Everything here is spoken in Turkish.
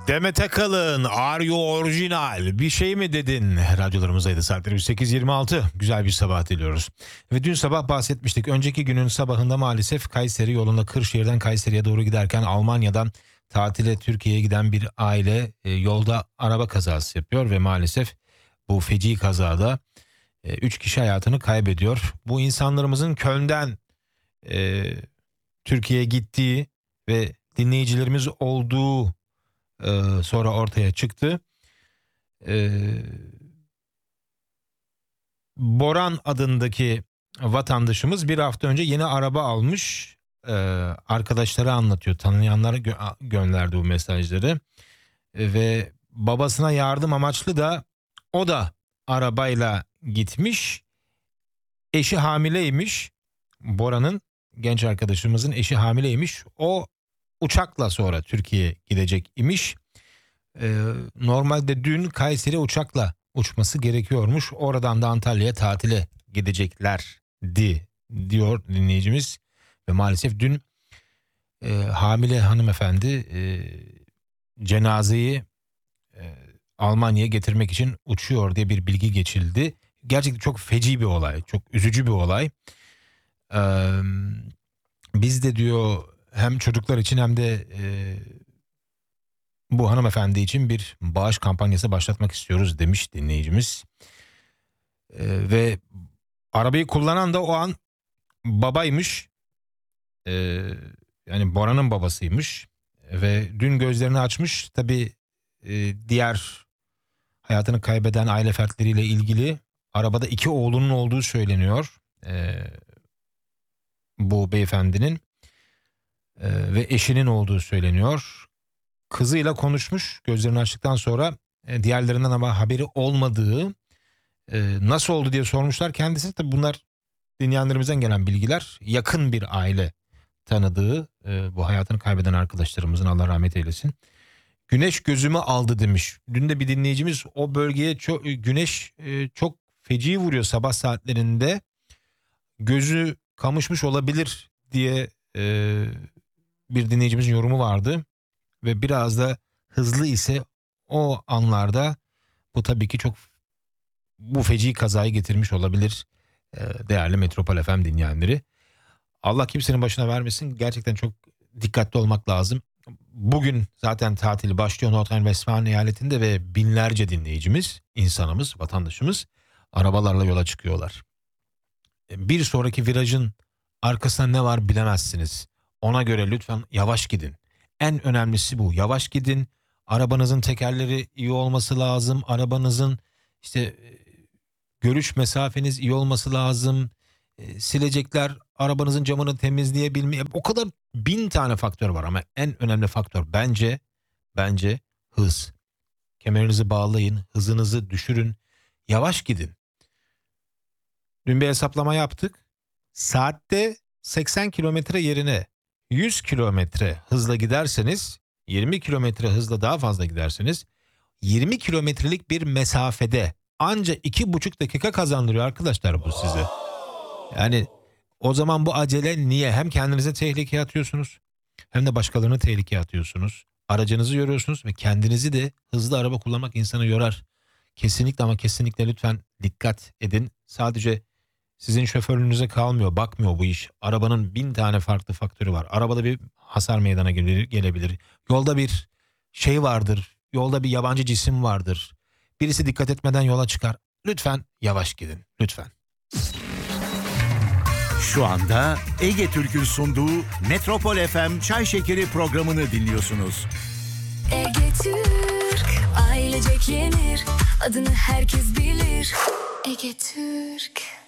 Demet Akalın, Are You Original? Bir şey mi dedin? Radyolarımızdaydı, saatleri 8.26. Güzel bir sabah diliyoruz. Ve dün sabah bahsetmiştik. Önceki günün sabahında maalesef Kayseri yolunda Kırşehir'den Kayseri'ye doğru giderken Almanya'dan tatile Türkiye'ye giden bir aile yolda araba kazası yapıyor. Ve maalesef bu feci kazada 3 kişi hayatını kaybediyor. Bu insanlarımızın Köln'den Türkiye'ye gittiği ve dinleyicilerimiz olduğu sonra ortaya çıktı. Boran adındaki vatandaşımız bir hafta önce yeni araba almış. Arkadaşları anlatıyor. Tanıyanlara gönderdi bu mesajları. Ve babasına yardım amaçlı da o da arabayla gitmiş. Eşi hamileymiş. Boran'ın, genç arkadaşımızın eşi hamileymiş. O uçakla sonra Türkiye'ye gidecek imiş. Normalde dün Kayseri uçakla uçması gerekiyormuş. Oradan da Antalya'ya tatile gideceklerdi diyor dinleyicimiz. Ve maalesef dün hamile hanımefendi cenazeyi Almanya'ya getirmek için uçuyor diye bir bilgi geçildi. Gerçekten çok feci bir olay, çok üzücü bir olay. Biz de diyor hem çocuklar için hem de bu hanımefendi için bir bağış kampanyası başlatmak istiyoruz demiş dinleyicimiz. Ve arabayı kullanan da o an babaymış. Yani Bora'nın babasıymış. Ve dün gözlerini açmış. Tabii diğer hayatını kaybeden aile fertleriyle ilgili arabada 2 oğlunun olduğu söyleniyor. Bu beyefendinin ve eşinin olduğu söyleniyor. Kızıyla konuşmuş gözlerini açtıktan sonra, diğerlerinden ama haberi olmadığı, nasıl oldu diye sormuşlar kendisi. Tabii bunlar dinleyenlerimizden gelen bilgiler. Yakın bir aile tanıdığı bu hayatını kaybeden arkadaşlarımızın, Allah rahmet eylesin. Güneş gözümü aldı demiş. Dün de bir dinleyicimiz o bölgeye güneş çok feci vuruyor sabah saatlerinde. Gözü kamışmış olabilir diye bir dinleyicimizin yorumu vardı. Ve biraz da hızlı ise o anlarda bu tabii ki bu feci kazayı getirmiş olabilir değerli Metropol FM dinleyenleri. Allah kimsenin başına vermesin. Gerçekten çok dikkatli olmak lazım. Bugün zaten tatili başlıyor Nordrhein-Westfalen eyaletinde ve binlerce dinleyicimiz, insanımız, vatandaşımız arabalarla yola çıkıyorlar. Bir sonraki virajın arkasında ne var bilemezsiniz. Ona göre lütfen yavaş gidin. En önemlisi bu. Yavaş gidin. Arabanızın tekerleri iyi olması lazım. Arabanızın görüş mesafeniz iyi olması lazım. Silecekler arabanızın camını temizleyebilmeye. O kadar 1000 tane faktör var ama en önemli faktör bence hız. Kemerinizi bağlayın, hızınızı düşürün, yavaş gidin. Dün bir hesaplama yaptık. Saatte 80 kilometre yerine 100 kilometre hızla giderseniz, 20 kilometre hızla daha fazla giderseniz 20 kilometrelik bir mesafede anca 2,5 dakika kazandırıyor arkadaşlar bu size. Yani o zaman bu acele niye? Hem kendinize tehlikeye atıyorsunuz hem de başkalarını tehlikeye atıyorsunuz. Aracınızı yoruyorsunuz ve kendinizi de, hızlı araba kullanmak insanı yorar. Kesinlikle ama kesinlikle lütfen dikkat edin. Sadece sizin şoförlüğünüze kalmıyor, bakmıyor bu iş. Arabanın 1000 tane farklı faktörü var. Arabada bir hasar meydana gelebilir. Yolda bir şey vardır. Yolda bir yabancı cisim vardır. Birisi dikkat etmeden yola çıkar. Lütfen yavaş gidin. Lütfen. Şu anda Ege Türk'ün sunduğu Metropol FM Çay Şekeri programını dinliyorsunuz. Ege Türk, ailecek yenir. Adını herkes bilir. Ege Türk.